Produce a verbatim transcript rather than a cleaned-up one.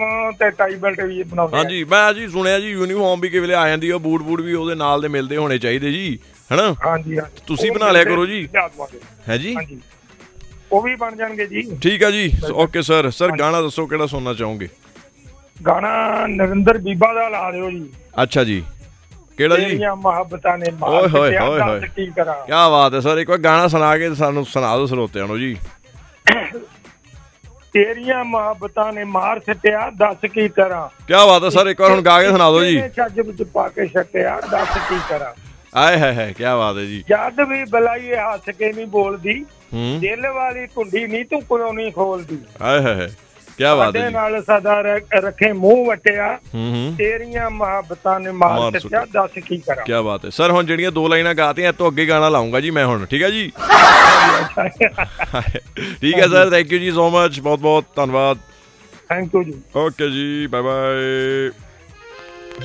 ਤੇ ਟਾਈ ਬੈਲਟ ਵੀ ਬਣਾਉਂਦੇ। ਹਾਂਜੀ ਮੈਂ ਜੀ ਸੁਣਿਆ ਜੀ ਯੂਨੀਫਾਰਮ ਵੀ ਕਿਵੇਂ ਆ ਜਾਂਦੀ ਆ, ਬੂਟ ਬੂਟ ਵੀ ਉਹਦੇ ਨਾਲ ਦੇ ਮਿਲਦੇ ਹੋਣੇ ਚਾਹੀਦੇ ਜੀ, ਹਨਾ? ਹਾਂਜੀ ਹਾਂਜੀ ਤੁਸੀਂ ਬਣਾ ਲਿਆ ਕਰੋ ਜੀ। ਹੈ ਜੀ, ਉਹ ਵੀ ਬਣ ਜਾਣਗੇ ਜੀ। ਠੀਕ ਆ ਜੀ, ਓਕੇ ਸਰ। ਸਰ ਗਾਣਾ ਦੱਸੋ ਕਿਹੜਾ ਸੁਣਨਾ ਚਾਹੋਗੇ? ਗਾਣਾ ਨਰਿੰਦਰ ਬੀਬਾ ਦਾ ਲਾ ਦਿਓ ਜੀ। ਅੱਛਾ ਜੀ, ਕਿਹੜਾ ਜੀ? ਮੁਹੱਬਤਾਂ ਨੇ ਓਏ ਹੋਏ ਹੋਏ ਹੋਏ, ਕੀ ਬਾਤ ਹੈ ਸਰ। ਇੱਕ ਵਾਰ ਗਾਣਾ ਸੁਣਾ ਕੇ ਸਾਨੂੰ ਸੁਣਾ ਦਿਓ ਸਰੋਤਿਆਂ ਨੂੰ ਜੀ। ਤੇਰੀਆਂ ਮੁਹੱਬਤਾਂ ਨੇ ਮਾਰ ਸੱਟਿਆ, ਦੱਸ ਕੀ ਕਰਾਂ। ਕੀ ਬਾਤ ਹੈ ਸਰ, ਇੱਕ ਵਾਰ ਹੁਣ ਗਾ ਕੇ ਸੁਣਾ ਦਿਓ ਜੀ। ਛੱਜ ਵਿੱਚ ਪਾ ਕੇ ਛੱਟਿਆ, ਦੱਸ ਕੀ ਕਰਾਂ। ਆਏ ਹੈ ਹੈ, ਕੀ ਬਾਤ ਹੈ ਜੀ। ਜਦ ਵੀ ਬੁਲਾਈਏ ਹੱਸ ਕੇ ਨਹੀਂ ਬੋਲਦੀ, ਦਿਲ ਵਾਲੀ ਕੁੰਡੀ ਨਹੀਂ ਤੂੰ ਕੋਲੋਂ ਨਹੀਂ ਖੋਲਦੀ। ਆਏ ਹੈ ਹੈ, ਕੀ ਬਾਤ ਹੈ ਜੀ। ਨਾਲ ਸਦਾ ਰੱਖੇ ਮੂੰਹ ਵਟਿਆ, ਤੇਰੀਆਂ ਮੁਹੱਬਤਾਂ ਨੇ ਮਾਰ ਸੱਟਿਆ, ਦੱਸ ਕੀ ਕਰਾਂ। ਕੀ ਬਾਤ ਹੈ ਸਰ। ਹੁਣ ਜਿਹੜੀਆਂ ਦੋ ਲਾਈਨਾਂ ਗਾਤੀਆਂ, ਇਹ ਤੋਂ ਅੱਗੇ ਗਾਣਾ ਲਾਉਂਗਾ ਜੀ ਮੈਂ ਹੁਣ, ਠੀਕ ਹੈ ਜੀ। ਠੀਕ ਹੈ ਸਰ, ਥੈਂਕ ਯੂ ਜੀ ਸੋ ਮਚ, ਬਹੁਤ ਬਹੁਤ ਧੰਨਵਾਦ। ਥੈਂਕ ਯੂ ਜੀ, ਓਕੇ ਜੀ, ਬਾਏ ਬਾਏ।